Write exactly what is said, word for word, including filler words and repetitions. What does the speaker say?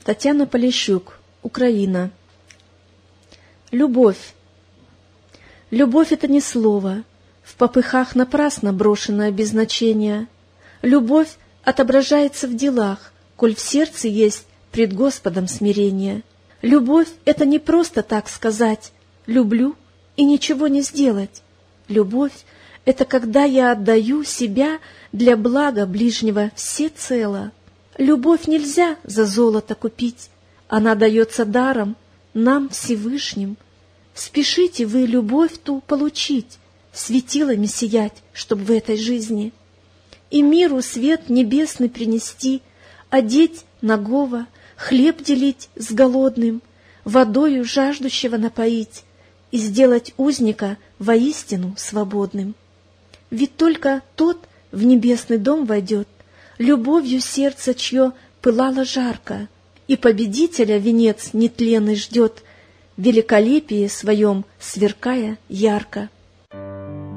Татьяна Полищук, Украина. Любовь. Любовь — это не слово, в попыхах напрасно брошенное без значения. Любовь отображается в делах, коль в сердце есть пред Господом смирение. Любовь — это не просто так сказать «люблю» и ничего не сделать. Любовь — это когда я отдаю себя для блага ближнего всецело. Любовь нельзя за золото купить, она дается даром нам, Всевышним. Спешите вы любовь ту получить, светилами сиять, чтоб в этой жизни, и миру свет небесный принести, одеть нагого, хлеб делить с голодным, водою жаждущего напоить и сделать узника воистину свободным. Ведь только тот в небесный дом войдет, любовью сердце чье пылало жарко, и победителя венец нетленный ждет, великолепие своем сверкая ярко.